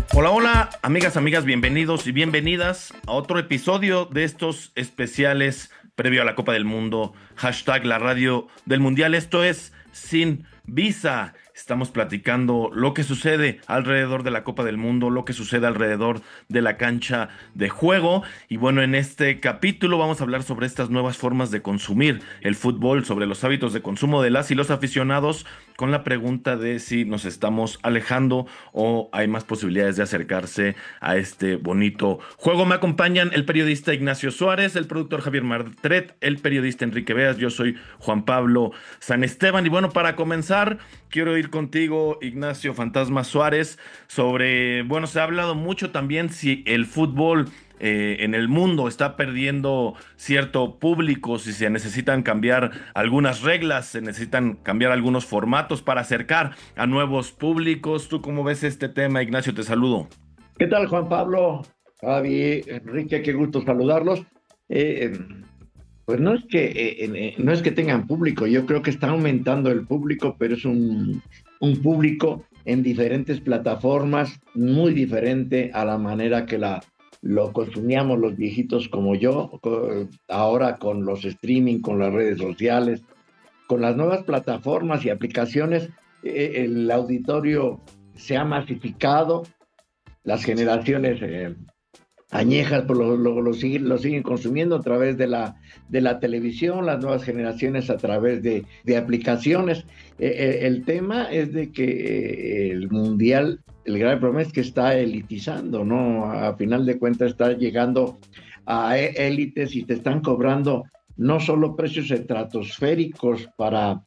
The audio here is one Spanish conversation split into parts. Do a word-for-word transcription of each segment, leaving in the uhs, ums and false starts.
Hola, hola, amigas, amigas, bienvenidos y bienvenidas a otro episodio de estos especiales previo a la Copa del Mundo. Hashtag la radio del Mundial. Esto es Sin Visa. Estamos platicando lo que sucede alrededor de la Copa del Mundo, lo que sucede alrededor de la cancha de juego. Y bueno, en este capítulo vamos a hablar sobre estas nuevas formas de consumir el fútbol, sobre los hábitos de consumo de las y los aficionados, con la pregunta de si nos estamos alejando o hay más posibilidades de acercarse a este bonito juego. Me acompañan el periodista Ignacio Suárez, el productor Javier Martret, el periodista Enrique Beas. Yo soy Juan Pablo San Esteban. Y bueno, para comenzar, quiero ir contigo, Ignacio Fantasma Suárez, sobre, bueno, se ha hablado mucho también si el fútbol eh, en el mundo está perdiendo cierto público, si se necesitan cambiar algunas reglas, se necesitan cambiar algunos formatos para acercar a nuevos públicos. ¿Tú cómo ves este tema, Ignacio? Te saludo. ¿Qué tal, Juan Pablo? Javi, Enrique, qué gusto saludarlos. Eh, pues no es que eh, eh, no es que tengan público, yo creo que está aumentando el público, pero es un, un público en diferentes plataformas, muy diferente a la manera que la, lo consumíamos los viejitos como yo, ahora con los streaming, con las redes sociales, con las nuevas plataformas y aplicaciones. Eh, el auditorio se ha masificado. Las generaciones eh, añejas pues lo, lo, lo, siguen, lo siguen consumiendo a través de la, de la televisión, las nuevas generaciones a través de, de aplicaciones. Eh, eh, el tema es de que eh, el mundial, el gran problema es que está elitizando, ¿no? A final de cuentas está llegando a élites y te están cobrando no solo precios estratosféricos para,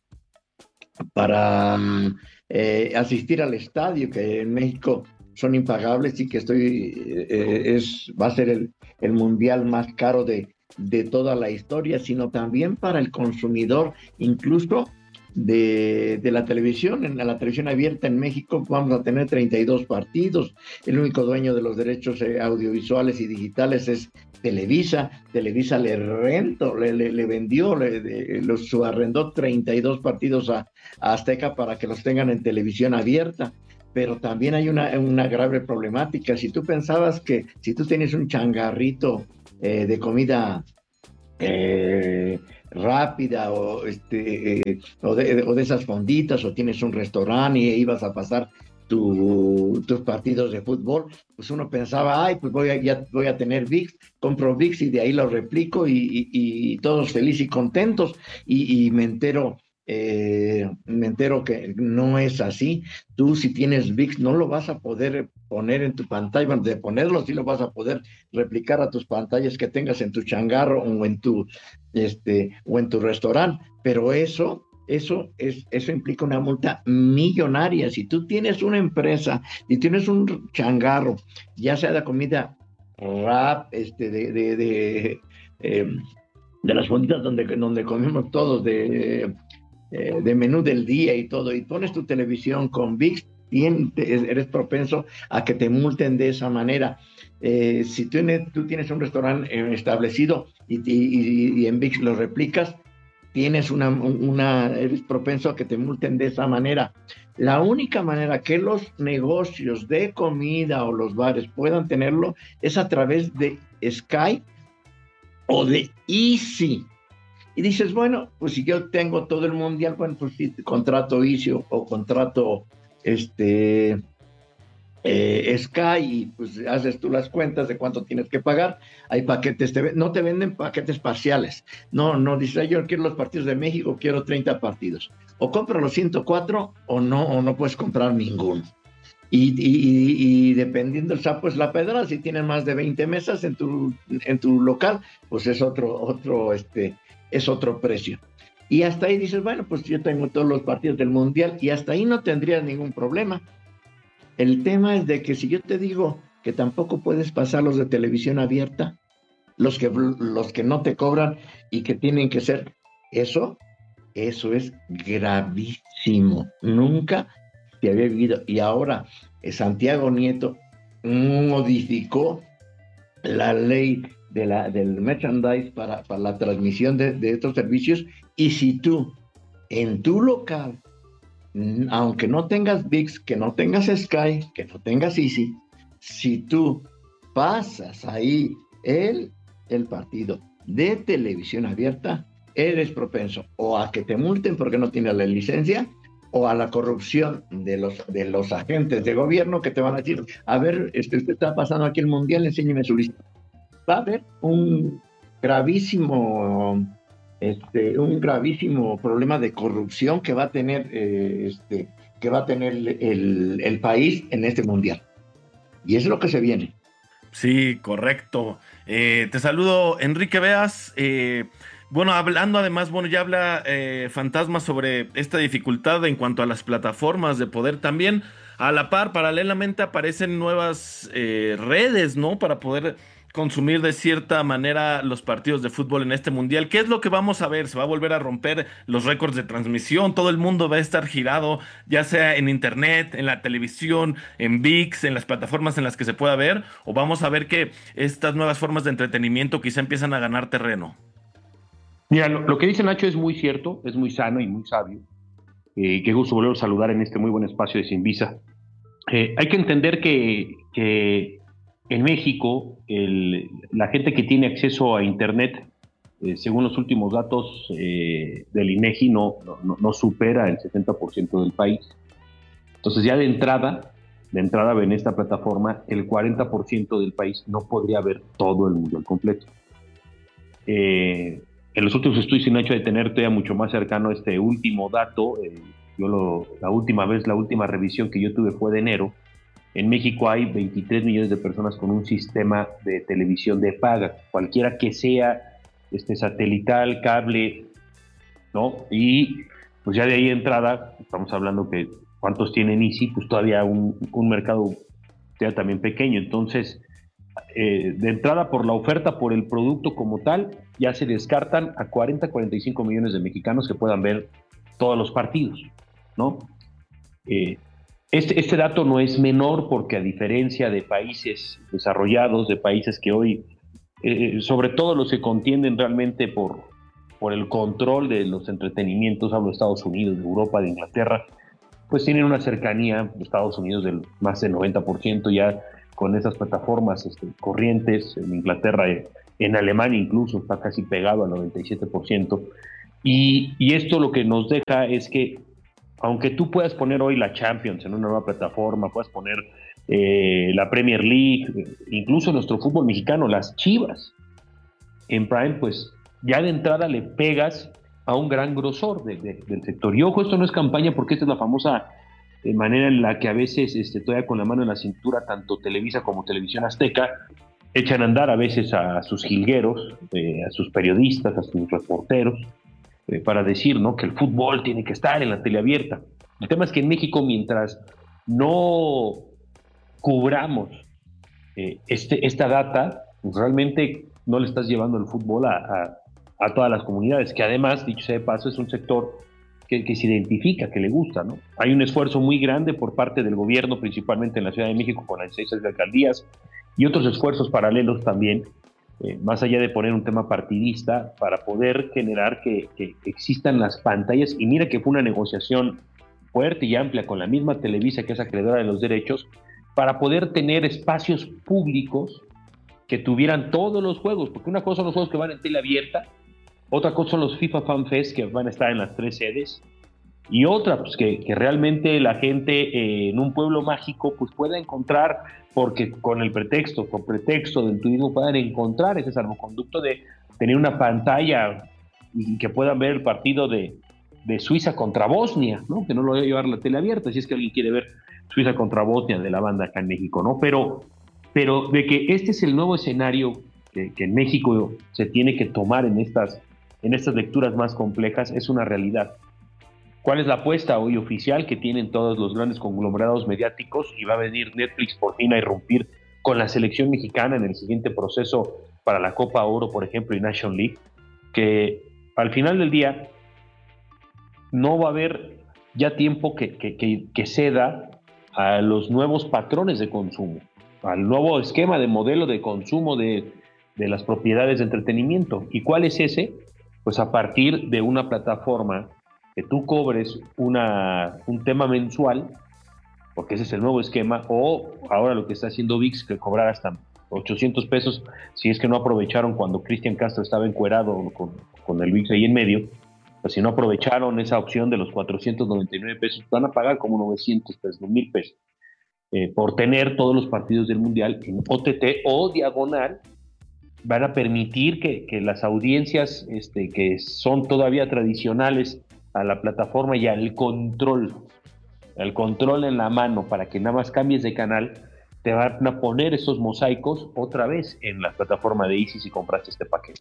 para eh, asistir al estadio, que en México son impagables, y que estoy eh, es va a ser el, el mundial más caro de, de toda la historia, sino también para el consumidor, incluso de, de la televisión. En la televisión abierta en México vamos a tener treinta y dos partidos. El único dueño de los derechos eh, audiovisuales y digitales es Televisa. Televisa le rentó, le, le, le vendió, le, le, los arrendó treinta y dos partidos a, a Azteca para que los tengan en televisión abierta. Pero también hay una, una grave problemática. Si tú pensabas que si tú tienes un changarrito eh, de comida eh, rápida o, este, eh, o, de, o de esas fonditas, o tienes un restaurante y ibas a pasar tu, tus partidos de fútbol, pues uno pensaba, ay, pues voy a, ya voy a tener V I X, compro V I X y de ahí lo replico y, y, y todos felices y contentos, y, y me entero Eh, me entero que no es así. Tú, si tienes V I X, no lo vas a poder poner en tu pantalla. Bueno, de ponerlo sí lo vas a poder replicar a tus pantallas que tengas en tu changarro o en tu este o en tu restaurante, pero eso eso es eso implica una multa millonaria. Si tú tienes una empresa y tienes un changarro, ya sea de comida rap, este de de, de, eh, de las fonditas donde donde comemos todos, de de menú del día y todo, y pones tu televisión con V I X, eres propenso a que te multen de esa manera. Eh, si tú, tú tienes un restaurante establecido y, y, y en V I X lo replicas, tienes una, una, eres propenso a que te multen de esa manera. La única manera que los negocios de comida o los bares puedan tenerlo es a través de Sky o de Easy. Y dices, bueno, pues si yo tengo todo el mundial, bueno, pues sí, contrato Easy o, o contrato este, eh, Sky, y pues haces tú las cuentas de cuánto tienes que pagar. Hay paquetes, te, no te venden paquetes parciales. No, no dices, yo quiero los partidos de México, quiero treinta partidos. O compra los ciento cuatro o no, o no puedes comprar ninguno. Y, y, y dependiendo del sapo es la pedra. Si tienes más de veinte mesas en tu, en tu local, pues es otro, otro, este, es otro precio. Y hasta ahí dices, bueno, pues yo tengo todos los partidos del mundial y hasta ahí no tendrías ningún problema. El tema es de que si yo te digo que tampoco puedes pasar los de televisión abierta, los que, los que no te cobran y que tienen que ser, eso, eso es gravísimo. Nunca se había vivido. Y ahora Santiago Nieto modificó la ley de la, del merchandise para, para la transmisión de, de estos servicios, y si tú en tu local, aunque no tengas V I X, que no tengas Sky, que no tengas Easy, si tú pasas ahí el, el partido de televisión abierta, eres propenso o a que te multen porque no tienes la licencia, o a la corrupción de los, de los agentes de gobierno que te van a decir, a ver, este, usted está pasando aquí el mundial, enséñeme su lista. Va a haber un gravísimo, este, un gravísimo problema de corrupción que va a tener, eh, este, que va a tener el, el país en este mundial. Y es lo que se viene. Sí, correcto. Eh, te saludo, Enrique Beas. Eh, bueno, hablando además, bueno, ya habla eh, Fantasma sobre esta dificultad en cuanto a las plataformas de poder también. A la par, paralelamente aparecen nuevas eh, redes, ¿no? Para poder consumir de cierta manera los partidos de fútbol en este mundial. ¿Qué es lo que vamos a ver? ¿Se va a volver a romper los récords de transmisión? Todo el mundo va a estar girado, ya sea en internet, en la televisión, en V I X, en las plataformas en las que se pueda ver, o vamos a ver que estas nuevas formas de entretenimiento quizá empiezan a ganar terreno. Mira, lo, lo que dice Nacho es muy cierto, es muy sano y muy sabio. Eh, qué gusto volver a saludar en este muy buen espacio de Sin Visa. Eh, hay que entender que, que en México el, la gente que tiene acceso a Internet, eh, según los últimos datos eh, del INEGI, no, no, no supera el setenta por ciento del país. Entonces ya de entrada, de entrada en esta plataforma, el cuarenta por ciento del país no podría ver todo el mundial completo. Eh, en los últimos estudios sin hecho de tenerte mucho más cercano este último dato, eh, yo lo, la última vez, la última revisión que yo tuve fue de enero. En México hay veintitrés millones de personas con un sistema de televisión de paga, cualquiera que sea, este satelital, cable, ¿no? Y pues ya de ahí de entrada, estamos hablando que cuántos tienen Easy, pues todavía un, un mercado sea también pequeño. Entonces, eh, de entrada por la oferta, por el producto como tal, ya se descartan a cuarenta, cuarenta y cinco millones de mexicanos que puedan ver todos los partidos, ¿no? Eh, este, este dato no es menor porque a diferencia de países desarrollados, de países que hoy, eh, sobre todo los que contienden realmente por, por el control de los entretenimientos, hablo de Estados Unidos, de Europa, de Inglaterra, pues tienen una cercanía de Estados Unidos del más del noventa por ciento ya con esas plataformas este, corrientes. En Inglaterra, en Alemania incluso está casi pegado al noventa y siete por ciento. Y, y esto lo que nos deja es que aunque tú puedas poner hoy la Champions en una nueva plataforma, puedas poner eh, la Premier League, incluso nuestro fútbol mexicano, las Chivas en Prime, pues ya de entrada le pegas a un gran grosor de, de, del sector. Y ojo, esto no es campaña porque esta es la famosa eh, manera en la que a veces este, todavía con la mano en la cintura, tanto Televisa como Televisión Azteca echan a andar a veces a, a sus jilgueros, eh, a sus periodistas, a sus reporteros, eh, para decir, ¿no?, que el fútbol tiene que estar en la tele abierta. El tema es que en México, mientras no cubramos eh, este, esta data, pues realmente no le estás llevando el fútbol a, a, a todas las comunidades, que además, dicho sea de paso, es un sector que, que se identifica, que le gusta, ¿no? Hay un esfuerzo muy grande por parte del gobierno, principalmente en la Ciudad de México, con las seis alcaldías, y otros esfuerzos paralelos también, eh, más allá de poner un tema partidista, para poder generar que, que existan las pantallas. Y mira que fue una negociación fuerte y amplia con la misma Televisa, que es acreedora de los derechos, para poder tener espacios públicos que tuvieran todos los juegos, porque una cosa son los juegos que van en tele abierta, otra cosa son los FIFA Fan Fest que van a estar en las tres sedes, y otra, pues que, que realmente la gente eh, en un pueblo mágico pues pueda encontrar, porque con el pretexto, con pretexto del turismo puedan encontrar ese salvoconducto de tener una pantalla y que puedan ver el partido de, de Suiza contra Bosnia, ¿no? Que no lo voy a llevar la tele abierta, si es que alguien quiere ver Suiza contra Bosnia de la banda acá en México, ¿no? Pero, pero de que este es el nuevo escenario que, que en México se tiene que tomar en estas, en estas lecturas más complejas, es una realidad. ¿Cuál es la apuesta hoy oficial que tienen todos los grandes conglomerados mediáticos? Y va a venir Netflix por fin a irrumpir con la selección mexicana en el siguiente proceso para la Copa Oro, por ejemplo, y Nation League, que al final del día no va a haber ya tiempo que, que, que, que ceda a los nuevos patrones de consumo, al nuevo esquema de modelo de consumo de, de las propiedades de entretenimiento. ¿Y cuál es ese? Pues a partir de una plataforma que tú cobres una, un tema mensual porque ese es el nuevo esquema, o ahora lo que está haciendo V I X, que cobrar hasta ochocientos pesos, si es que no aprovecharon cuando Cristian Castro estaba encuerado con, con el V I X ahí en medio, pues si no aprovecharon esa opción de los cuatrocientos noventa y nueve pesos, van a pagar como novecientos pesos, mil pesos, eh, por tener todos los partidos del Mundial en O T T o diagonal. Van a permitir que, que las audiencias este, que son todavía tradicionales a la plataforma y al control, al control en la mano para que nada más cambies de canal, te van a poner esos mosaicos otra vez en la plataforma de Easy si compraste este paquete.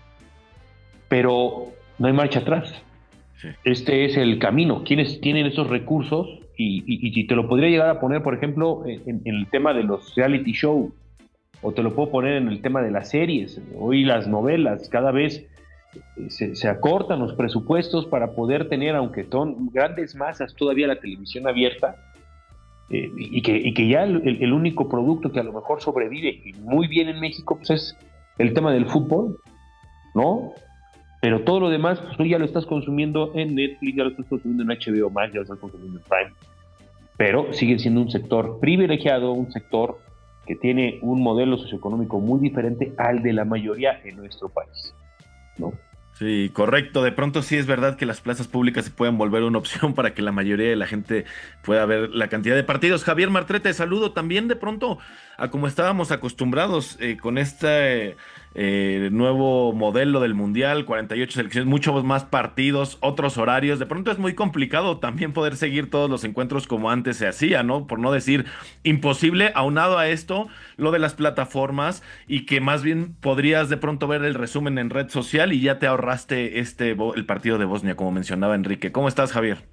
Pero no hay marcha atrás. Sí. Este es el camino. ¿Quiénes tienen esos recursos? Y, y, y te lo podría llegar a poner, por ejemplo, en, en el tema de los reality show, o te lo puedo poner en el tema de las series. Hoy las novelas, cada vez se, se acortan los presupuestos para poder tener, aunque son grandes masas todavía, la televisión abierta, eh, y, que, y que ya el, el único producto que a lo mejor sobrevive y muy bien en México pues es el tema del fútbol, ¿no? Pero todo lo demás, pues tú ya lo estás consumiendo en Netflix, ya lo estás consumiendo en H B O Max, ya lo estás consumiendo en Prime, pero sigue siendo un sector privilegiado, un sector que tiene un modelo socioeconómico muy diferente al de la mayoría en nuestro país, ¿no? Sí, correcto. De pronto sí es verdad que las plazas públicas se pueden volver una opción para que la mayoría de la gente pueda ver la cantidad de partidos. Javier Martrete, saludo también de pronto a como estábamos acostumbrados eh, con este eh, nuevo modelo del Mundial, cuarenta y ocho selecciones, muchos más partidos, otros horarios. De pronto es muy complicado también poder seguir todos los encuentros como antes se hacía, ¿no? Por no decir imposible. Aunado a esto, lo de las plataformas y que más bien podrías de pronto ver el resumen en red social y ya te ahorraste este el partido de Bosnia, como mencionaba Enrique. ¿Cómo estás, Javier?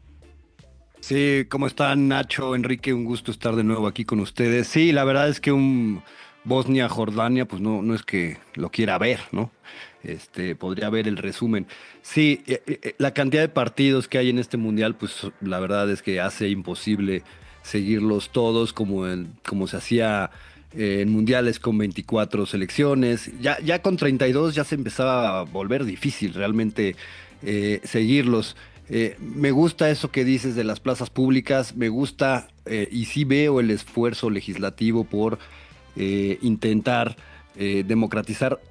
Sí, ¿cómo están, Nacho, Enrique? Un gusto estar de nuevo aquí con ustedes. Sí, la verdad es que un Bosnia-Jordania, pues no, no es que lo quiera ver, ¿no? Este, podría ver el resumen. Sí, eh, eh, la cantidad de partidos que hay en este mundial, pues la verdad es que hace imposible seguirlos todos como, en- como se hacía eh, en mundiales con veinticuatro selecciones. Ya, ya con treinta y dos ya se empezaba a volver difícil realmente eh, seguirlos. Eh, me gusta eso que dices de las plazas públicas, me gusta eh, y sí veo el esfuerzo legislativo por eh, intentar eh, democratizar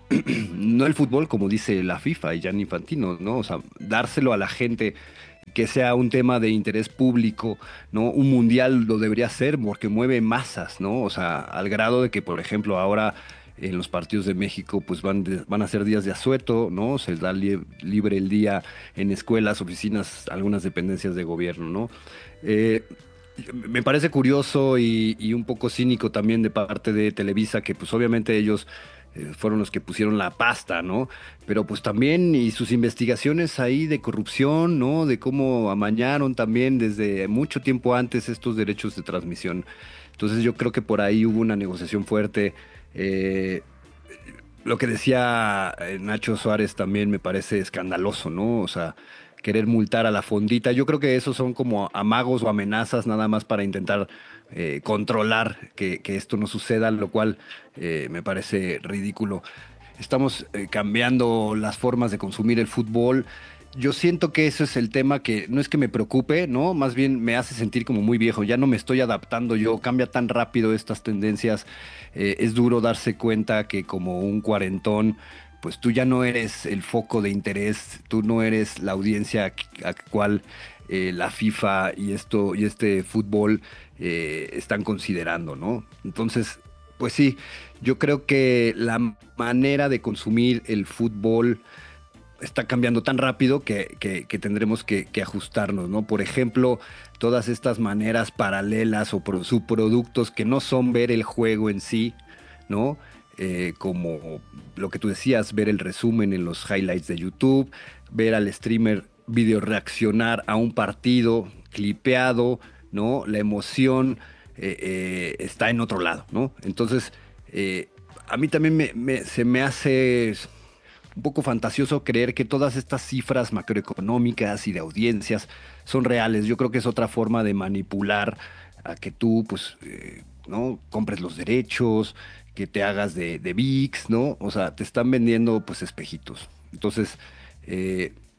no el fútbol, como dice la FIFA y Gianni Infantino, ¿no? O sea, dárselo a la gente, que sea un tema de interés público, ¿no? Un mundial lo debería ser porque mueve masas, ¿no? O sea, al grado de que, por ejemplo, ahora en los partidos de México, pues van, de- van a ser días de asueto, ¿no? Se da li- libre el día en escuelas, oficinas, algunas dependencias de gobierno, ¿no? Eh, Me parece curioso y, y un poco cínico también de parte de Televisa, que pues obviamente ellos eh, fueron los que pusieron la pasta, ¿no? Pero pues también y sus investigaciones ahí de corrupción, ¿no? De cómo amañaron también desde mucho tiempo antes estos derechos de transmisión. Entonces yo creo que por ahí hubo una negociación fuerte. Eh, lo que decía eh, Nacho Suárez también me parece escandaloso, ¿no? O sea, querer multar a la fondita. Yo creo que esos son como amagos o amenazas nada más para intentar eh, controlar que, que esto no suceda, lo cual eh, me parece ridículo. Estamos eh, cambiando las formas de consumir el fútbol. Yo siento que eso es el tema que no es que me preocupe, ¿no? Más bien me hace sentir como muy viejo. Ya no me estoy adaptando yo. Cambia tan rápido estas tendencias. Eh, es duro darse cuenta que como un cuarentón, pues tú ya no eres el foco de interés. Tú no eres la audiencia a a cual eh, la FIFA y esto y este fútbol eh, están considerando, ¿no? Entonces, pues sí, yo creo que la manera de consumir el fútbol está cambiando tan rápido que, que- que tendremos que, que ajustarnos, ¿no? Por ejemplo, todas estas maneras paralelas o pro- subproductos que no son ver el juego en sí, ¿no? Eh, como lo que tú decías, ver el resumen en los highlights de YouTube, ver al streamer video reaccionar a un partido clipeado, ¿no? La emoción eh, eh, está en otro lado, ¿no? Entonces, eh, a mí también me- me- se me hace un poco fantasioso creer que todas estas cifras macroeconómicas y de audiencias son reales. Yo creo que es otra forma de manipular a que tú, pues, eh, ¿no? Compres los derechos, que te hagas de, de V I X, ¿no? O sea, te están vendiendo, pues, espejitos. Entonces, eh,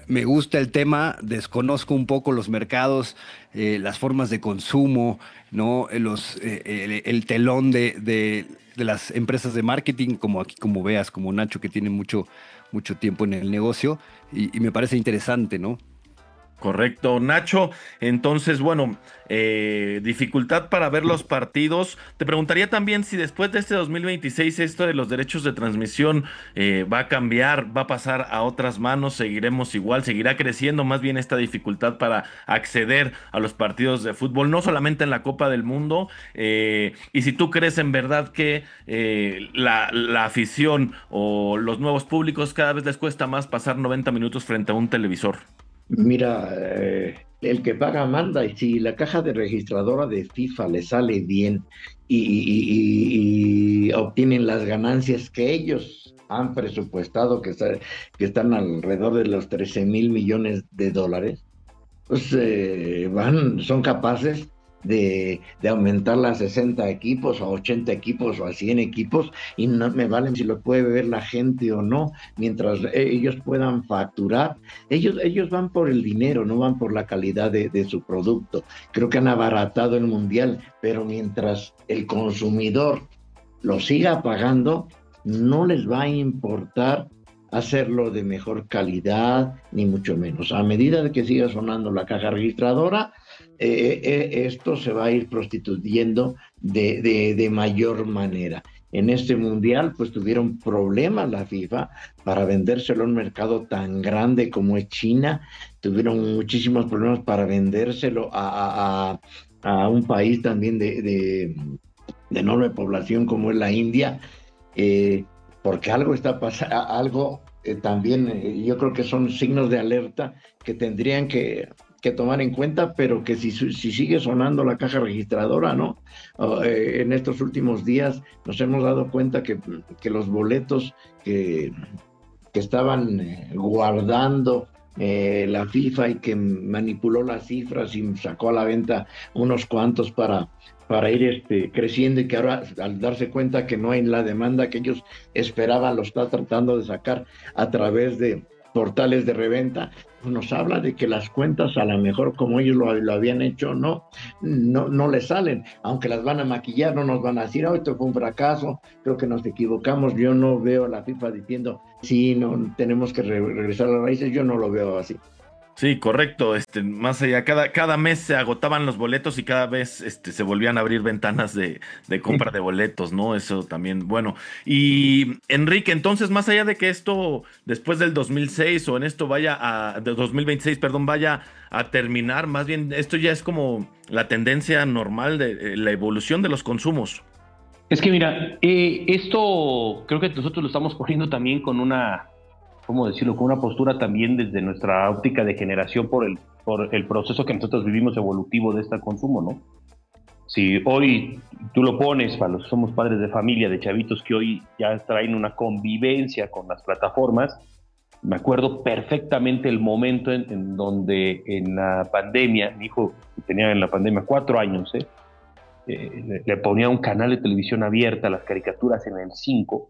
me gusta el tema, desconozco un poco los mercados, eh, las formas de consumo, ¿no? Eh, Los, eh, el, el telón de, de- de las empresas de marketing, como aquí, como veas, como Nacho, que tiene mucho, mucho tiempo en el negocio, y, y me parece interesante, ¿no? Correcto, Nacho. Entonces, bueno, eh, dificultad para ver los partidos. Te preguntaría también si después de este dos mil veintiséis esto de los derechos de transmisión eh, va a cambiar, va a pasar a otras manos, seguiremos igual, seguirá creciendo más bien esta dificultad para acceder a los partidos de fútbol, no solamente en la Copa del Mundo. Eh, y si tú crees en verdad que eh, la, la afición o los nuevos públicos cada vez les cuesta más pasar noventa minutos frente a un televisor. Mira, eh, el que paga manda, y si la caja de registradora de FIFA le sale bien y, y- y- y obtienen las ganancias que ellos han presupuestado, que, está- que están alrededor de los trece mil millones de dólares, pues eh, van, son capaces de, de aumentarla a sesenta equipos, a ochenta equipos o a cien equipos, y no me valen si lo puede ver la gente o no, mientras ellos puedan facturar. Ellos, ellos van por el dinero, no van por la calidad de, de su producto. Creo que han abaratado el mundial, pero mientras el consumidor lo siga pagando, no les va a importar hacerlo de mejor calidad, ni mucho menos. A medida de que siga sonando la caja registradora, eh, eh, esto se va a ir prostituyendo de, de, de mayor manera. En este mundial, pues tuvieron problemas la FIFA para vendérselo a un mercado tan grande como es China. Tuvieron muchísimos problemas para vendérselo a, a, a, a un país también de, de, de enorme población como es la India, eh, porque algo está pasando, algo eh, también, eh, yo creo que son signos de alerta que tendrían que, que tomar en cuenta, pero que si, si sigue sonando la caja registradora, ¿no? Uh, eh, en estos últimos días nos hemos dado cuenta que, que los boletos que, que estaban eh, guardando eh, la FIFA y que manipuló las cifras y sacó a la venta unos cuantos para, para ir este, creciendo, y que ahora al darse cuenta que no hay la demanda que ellos esperaban, lo está tratando de sacar a través de portales de reventa, nos habla de que las cuentas, a lo mejor como ellos lo, lo habían hecho, no, no, no les salen, aunque las van a maquillar, no nos van a decir, oh, esto fue un fracaso, creo que nos equivocamos. Yo no veo a la FIFA diciendo, sí, no, tenemos que re regresar a las raíces, yo no lo veo así. Sí, correcto. Este, más allá, cada, cada mes se agotaban los boletos y cada vez este, se volvían a abrir ventanas de, de compra de boletos, ¿no? Eso también, bueno. Y Enrique, entonces, más allá de que esto después del dos mil seis o en esto vaya a, de dos mil veintiséis, perdón, vaya a terminar, más bien esto ya es como la tendencia normal de eh, la evolución de los consumos. Es que mira, eh, esto creo que nosotros lo estamos poniendo también con una, ¿cómo decirlo?, con una postura también desde nuestra óptica de generación por el, por el proceso que nosotros vivimos evolutivo de este consumo, ¿no? Si hoy tú lo pones, para los que somos padres de familia, de chavitos que hoy ya traen una convivencia con las plataformas, me acuerdo perfectamente el momento en, en donde en la pandemia, mi hijo tenía en la pandemia cuatro años, ¿eh? Eh, le, le ponía un canal de televisión abierta, las caricaturas en el cinco.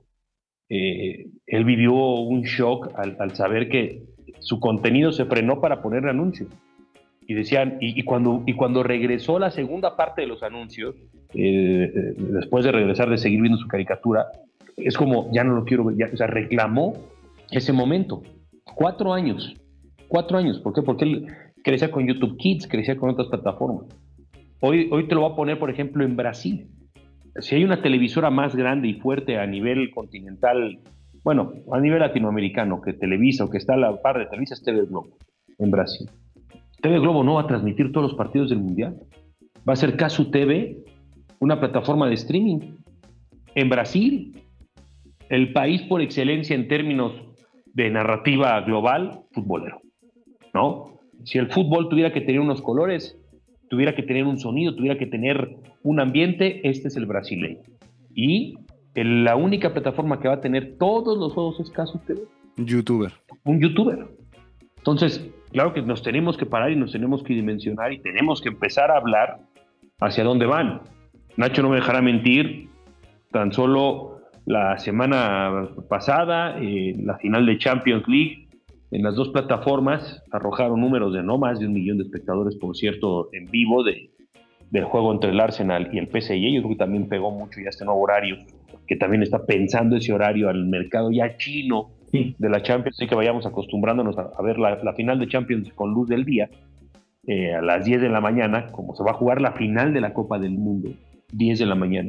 Eh, él vivió un shock al, al saber que su contenido se frenó para poner anuncios. Y decían, y, y, cuando, y cuando regresó la segunda parte de los anuncios, eh, eh, después de regresar de seguir viendo su caricatura, es como, ya no lo quiero ver, ya, o sea, reclamó ese momento. Cuatro años, cuatro años. ¿Por qué? Porque él crecía con YouTube Kids, crecía con otras plataformas. Hoy, hoy te lo voy a poner, por ejemplo, en Brasil. Si hay una televisora más grande y fuerte a nivel continental, bueno, a nivel latinoamericano, que Televisa o que está a la par de Televisa, es T V Globo, en Brasil. T V Globo no va a transmitir todos los partidos del Mundial. Va a ser Casu T V, una plataforma de streaming. En Brasil, el país por excelencia en términos de narrativa global, futbolero, ¿no? Si el fútbol tuviera que tener unos colores, tuviera que tener un sonido, tuviera que tener un ambiente, este es el brasileño. Y el, la única plataforma que va a tener todos los juegos es Casu T V. Un youtuber. Un youtuber. Entonces, claro que nos tenemos que parar y nos tenemos que dimensionar y tenemos que empezar a hablar hacia dónde van. Nacho no me dejará mentir, tan solo la semana pasada, eh, la final de Champions League, En las dos plataformas arrojaron números de no más de un millón de espectadores, por cierto, en vivo de, del juego entre el Arsenal y el P S G. Yo creo que también pegó mucho ya este nuevo horario, que también está pensando ese horario al mercado ya chino de la Champions, así que vayamos acostumbrándonos a, a ver la, la final de Champions con luz del día, eh, a las diez de la mañana, como se va a jugar la final de la Copa del Mundo, diez de la mañana.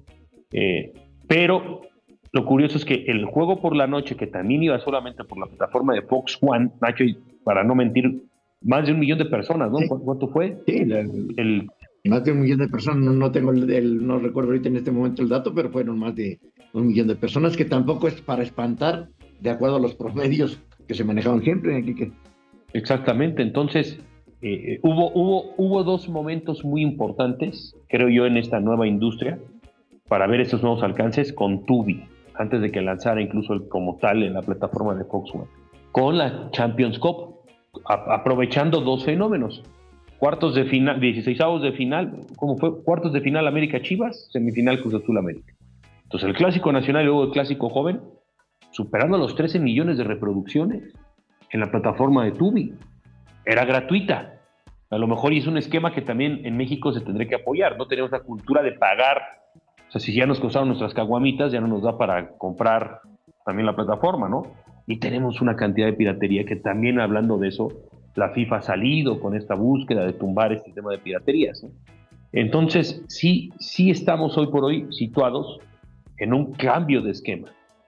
Eh, pero lo curioso es que el juego por la noche, que también iba solamente por la plataforma de Fox One, Nacho, para no mentir, más de un millón de personas, ¿no? Sí. ¿Cuánto fue? Sí, la, El, más de un millón de personas, no, no tengo el, el, no recuerdo ahorita en este momento el dato, pero fueron más de un millón de personas, que tampoco es para espantar, de acuerdo a los promedios que se manejaban siempre, Enrique. Exactamente, entonces eh, hubo, hubo, hubo dos momentos muy importantes, creo yo, en esta nueva industria, para ver esos nuevos alcances con Tubi, antes de que lanzara incluso el, como tal en la plataforma de Fox One, con la Champions Cup, a, aprovechando dos fenómenos. Cuartos de final, dieciseisavos de final, ¿cómo fue? Cuartos de final América Chivas, semifinal Cruz Azul América. Entonces el Clásico Nacional y luego el Clásico Joven, superando los trece millones de reproducciones en la plataforma de Tubi. Era gratuita. A lo mejor es un esquema que también en México se tendría que apoyar. No tenemos la cultura de pagar. O sea, si ya nos costaron nuestras caguamitas, ya no nos da para comprar también la plataforma, ¿no? Y tenemos una cantidad de piratería que también, hablando de eso, la FIFA ha salido con esta búsqueda de tumbar este tema de piraterías, ¿no? Entonces, sí, sí estamos hoy por hoy situados en un cambio de esquema.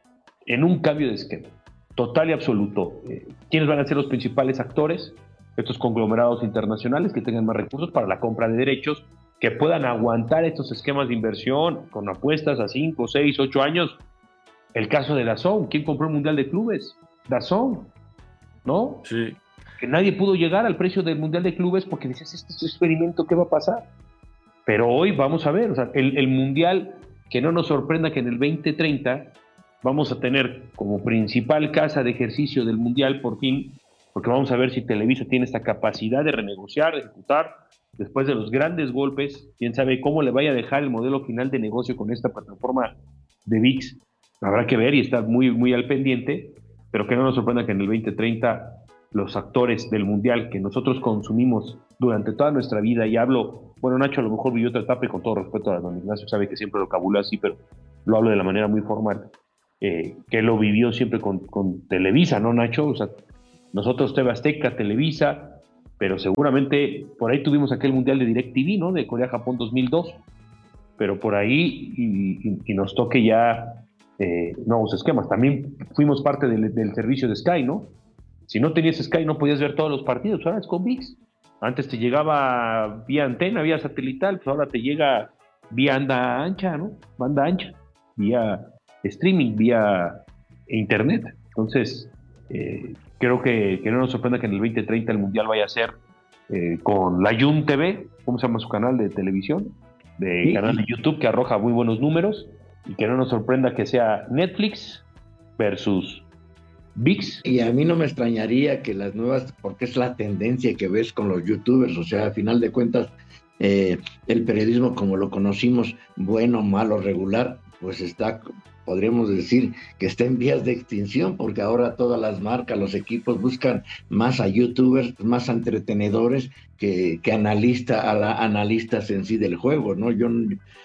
En un cambio de esquema. Total y absoluto. Eh, ¿Quiénes van a ser los principales actores? Estos conglomerados internacionales que tengan más recursos para la compra de derechos, que puedan aguantar estos esquemas de inversión con apuestas a cinco, seis, ocho años. El caso de DAZN. ¿Quién compró el Mundial de Clubes? DAZN, ¿no? Sí. Que nadie pudo llegar al precio del Mundial de Clubes porque decías, este experimento, ¿qué va a pasar? Pero hoy vamos a ver, o sea, el, el Mundial, que no nos sorprenda que en el veinte treinta vamos a tener como principal casa de ejercicio del Mundial por fin, porque vamos a ver si Televisa tiene esta capacidad de renegociar, de ejecutar, después de los grandes golpes, quién sabe cómo le vaya a dejar el modelo final de negocio con esta plataforma de V I X. Habrá que ver y estar muy, muy al pendiente, pero que no nos sorprenda que en el veinte treinta los actores del Mundial que nosotros consumimos durante toda nuestra vida, y hablo, bueno, Nacho a lo mejor vivió otra etapa y con todo respeto a don Ignacio sabe que siempre lo cabuló así, pero lo hablo de la manera muy formal, eh, que lo vivió siempre con, con Televisa, ¿no, Nacho? O sea, nosotros T V Azteca, Televisa, pero seguramente por ahí tuvimos aquel Mundial de DirecTV, ¿no? De Corea-Japón dos mil dos, pero por ahí y, y, y nos toque ya eh, nuevos esquemas. También fuimos parte del, del servicio de Sky, ¿no? Si no tenías Sky no podías ver todos los partidos, ahora es con V I X. Antes te llegaba vía antena, vía satelital, pues ahora te llega vía anda ancha, ¿no? Banda ancha, vía streaming, vía internet. Entonces, eh, creo que, que no nos sorprenda que en el veinte treinta el Mundial vaya a ser eh, con la Yum T V, ¿cómo se llama su canal de televisión? De Sí. canal de YouTube que arroja muy buenos números, y que no nos sorprenda que sea Netflix versus V I X. Y a mí no me extrañaría que las nuevas, porque es la tendencia que ves con los youtubers, o sea, a final de cuentas, eh, el periodismo como lo conocimos, bueno, malo, regular, pues está, podríamos decir que está en vías de extinción, porque ahora todas las marcas, los equipos buscan más a youtubers, más a entretenedores que, que analista, a la, analistas en sí del juego, ¿no? Yo,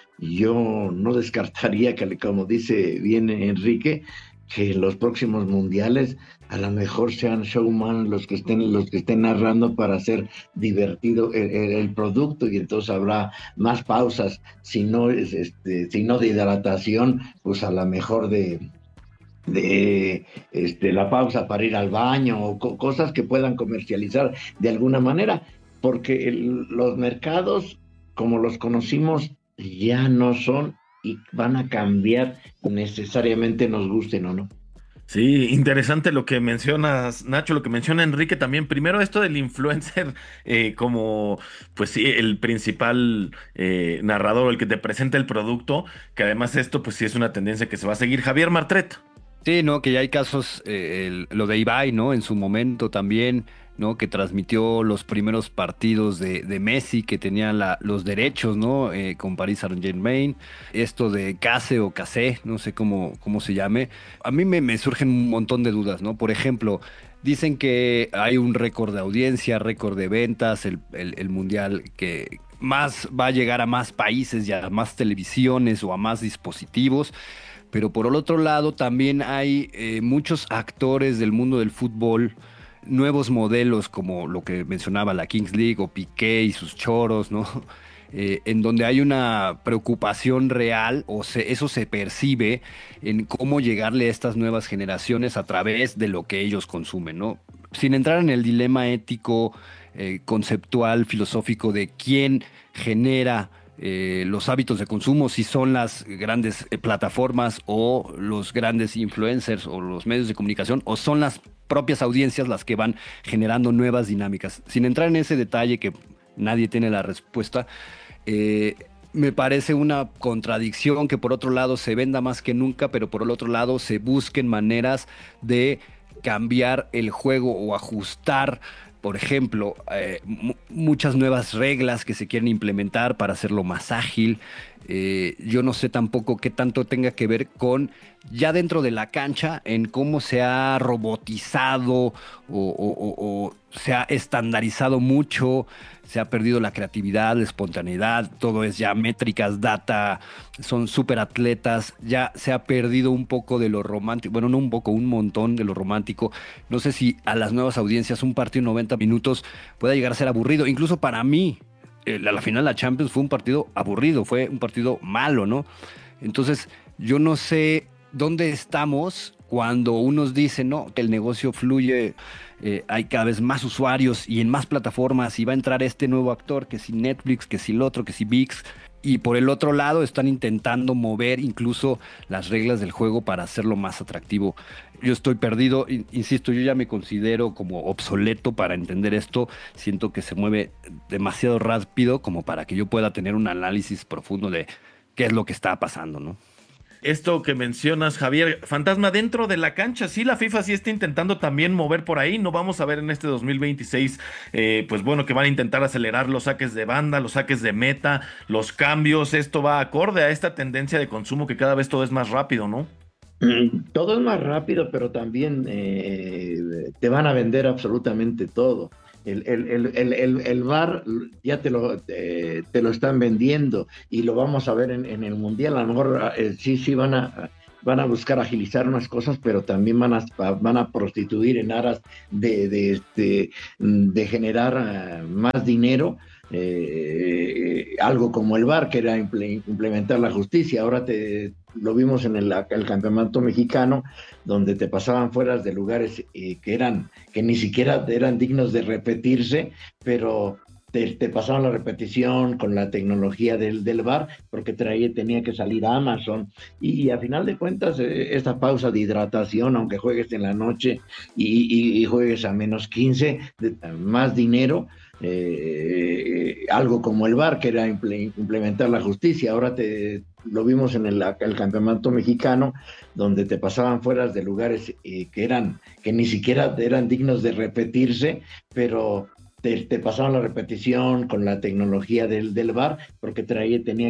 yo no descartaría que, como dice bien Enrique, que los próximos mundiales a lo mejor sean showman los que estén los que estén narrando para hacer divertido el, el, el producto, y entonces habrá más pausas, si no es este si no de hidratación, pues a lo mejor de de este la pausa para ir al baño, o co- cosas que puedan comercializar de alguna manera, porque el, los mercados como los conocimos ya no son, y van a cambiar necesariamente, nos gusten o no. Sí, interesante lo que mencionas, Nacho, lo que menciona Enrique también. Primero, esto del influencer eh, como, pues sí, el principal eh, narrador, el que te presenta el producto, que además esto, pues sí es una tendencia que se va a seguir. Javier Martret. Sí, ¿no? Que ya hay casos, eh, el- lo de Ibai, ¿no? En su momento también, ¿no? Que transmitió los primeros partidos de, de Messi, que tenía la, los derechos, ¿no? Eh, con Paris Saint-Germain. Esto de Case o Case, no sé cómo, cómo se llame. A mí me, me surgen un montón de dudas, ¿no? Por ejemplo, dicen que hay un récord de audiencia, récord de ventas, el, el, el mundial que más va a llegar a más países y a más televisiones o a más dispositivos. Pero por el otro lado también hay eh, muchos actores del mundo del fútbol, nuevos modelos como lo que mencionaba la Kings League o Piqué y sus choros, ¿no? Eh, en donde hay una preocupación real, o se, eso se percibe en cómo llegarle a estas nuevas generaciones a través de lo que ellos consumen, ¿no? Sin entrar en el dilema ético, eh, conceptual, filosófico de quién genera eh, los hábitos de consumo, si son las grandes eh, plataformas o los grandes influencers o los medios de comunicación, o son las propias audiencias las que van generando nuevas dinámicas. Sin entrar en ese detalle que nadie tiene la respuesta, eh, me parece una contradicción que por otro lado se venda más que nunca, pero por el otro lado se busquen maneras de cambiar el juego o ajustar, por ejemplo, eh, m- muchas nuevas reglas que se quieren implementar para hacerlo más ágil. Eh, yo no sé tampoco qué tanto tenga que ver con ya dentro de la cancha, en cómo se ha robotizado o, o- o- o se ha estandarizado mucho, se ha perdido la creatividad, la espontaneidad, todo es ya métricas, data, son súper atletas, ya se ha perdido un poco de lo romántico, bueno, no un poco, un montón de lo romántico. No sé si a las nuevas audiencias un partido de noventa minutos pueda llegar a ser aburrido, incluso para mí. eh, La la final de la Champions fue un partido aburrido, fue un partido malo, ¿no? Entonces, yo no sé dónde estamos cuando unos dicen, no, que el negocio fluye, eh, hay cada vez más usuarios y en más plataformas y va a entrar este nuevo actor, que si Netflix, que si el otro, que si ViX. Y por el otro lado están intentando mover incluso las reglas del juego para hacerlo más atractivo. Yo estoy perdido, in- insisto, yo ya me considero como obsoleto para entender esto. Siento que se mueve demasiado rápido como para que yo pueda tener un análisis profundo de qué es lo que está pasando, ¿no? Esto que mencionas, Javier, fantasma dentro de la cancha, sí, la FIFA sí está intentando también mover por ahí, no vamos a ver en este dos mil veintiséis, eh, pues bueno, que van a intentar acelerar los saques de banda, los saques de meta, los cambios, esto va acorde a esta tendencia de consumo que cada vez todo es más rápido, ¿no? Mm, Todo es más rápido, pero también eh, te van a vender absolutamente todo. El, el, el, el, el, el V A R ya te lo, te, te lo están vendiendo y lo vamos a ver en, en el Mundial. A lo mejor eh, sí, sí van a, van a buscar agilizar unas cosas, pero también van a, van a prostituir en aras de, de, de, de generar uh, más dinero. Eh, algo como el V A R, que era imple- implementar la justicia. Ahora te, lo vimos en el, el campeonato mexicano, donde te pasaban fuera de lugares eh, que eran, que ni siquiera eran dignos de repetirse, pero te, te pasaban la repetición con la tecnología del, del V A R, porque traía, tenía que salir a Amazon. Y, y a final de cuentas, eh, esta pausa de hidratación, aunque juegues en la noche y, y, y juegues a menos quince, de, más dinero. Eh, algo como el V A R, que era imple- implementar la justicia. Ahora te, lo vimos en el, el campeonato mexicano, donde te pasaban fuera de lugares eh, que eran, que ni siquiera eran dignos de repetirse, pero te, te pasaban la repetición con la tecnología del, del V A R, porque traía, tenía